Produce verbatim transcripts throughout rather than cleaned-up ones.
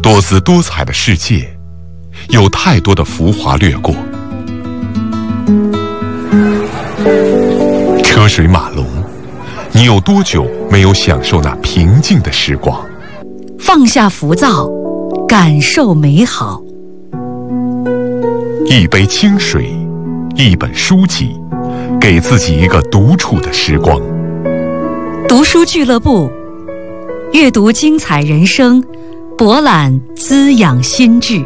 多姿多彩的世界，有太多的浮华掠过。车水马龙，你有多久没有享受那平静的时光？ 放下浮躁，感受美好。 一杯清水，一本书籍，给自己一个独处的时光。 读书俱乐部，阅读精彩人生，博览滋养心智。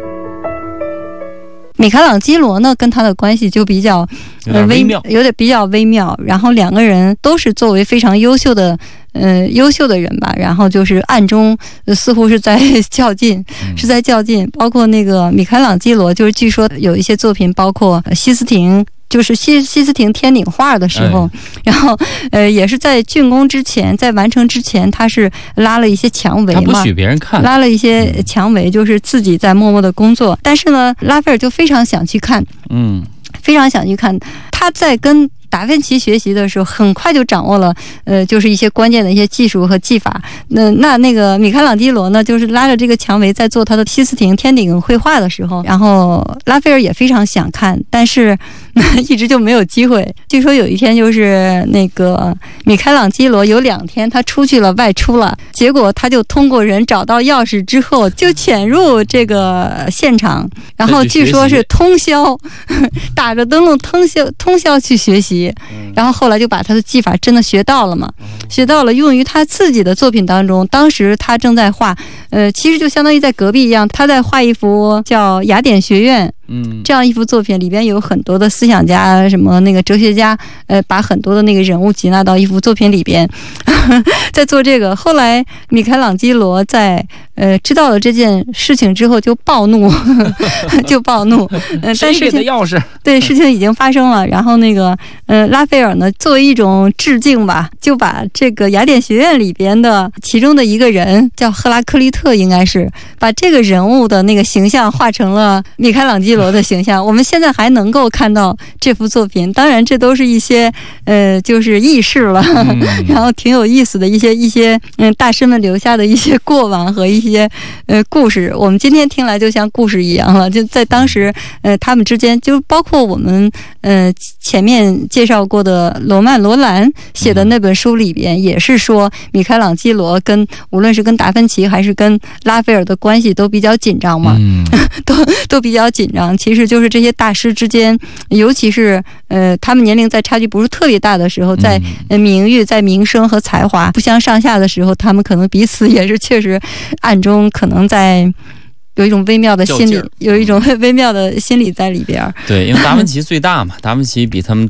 米开朗基罗呢，跟他的关系就比较有点微妙， 有点比较微妙。然后两个人都是作为非常优秀的，呃，优秀的人吧。然后就是暗中、呃、似乎是在较劲，是在较劲。包括那个米开朗基罗，就是据说有一些作品，包括西斯廷。就是西西斯廷天顶画的时候，哎、然后呃也是在竣工之前，在完成之前，他是拉了一些墙围嘛， 他不许别人看， 拉了一些墙围，就是自己在默默的工作。但是呢，拉斐尔就非常想去看，嗯，非常想去看。他在跟达芬奇学习的时候，很快就掌握了，呃，就是一些关键的一些技术和技法。那那那个米开朗基罗呢，就是拉着这个蔷薇在做他的西斯廷天顶绘画的时候，然后拉斐尔也非常想看，但是一直就没有机会。据说有一天，就是那个米开朗基罗有两天他出去了，外出了，结果他就通过人找到钥匙之后，就潜入这个现场，然后据说是通宵，打着灯笼通宵通宵去学习。然后后来就把他的技法真的学到了嘛，学到了用于他自己的作品当中。当时他正在画，呃，其实就相当于在隔壁一样，他在画一幅叫《雅典学院》。嗯，这样一幅作品里边有很多的思想家，什么那个哲学家，呃，把很多的那个人物集纳到一幅作品里边，在做这个。后来米开朗基罗在呃知道了这件事情之后就暴怒，就暴怒。 呃，但是钥匙对事情已经发生了，然后那个呃拉斐尔呢，作为一种致敬吧，就把这个雅典学院里边的其中的一个人叫赫拉克利特，应该是把这个人物的那个形象画成了米开朗基罗的形象。我们现在还能够看到这幅作品，当然这都是一些呃就是轶事了，嗯、然后挺有意思的一些一些嗯大师们留下的一些过往和一些呃故事，我们今天听来就像故事一样了。就在当时呃他们之间，就包括我们呃前面介绍过的罗曼罗兰写的那本书里边，也是说米开朗基罗跟无论是跟达芬奇还是跟拉斐尔的关系都比较紧张嘛，嗯、都都比较紧张。其实就是这些大师之间，尤其是呃他们年龄在差距不是特别大的时候，在名誉、在名声和才华不相上下的时候，他们可能彼此也是确实暗中可能在有一种微妙的心理，有一种微妙的心理在里边。 对，因为达芬奇最大嘛，达芬奇比他们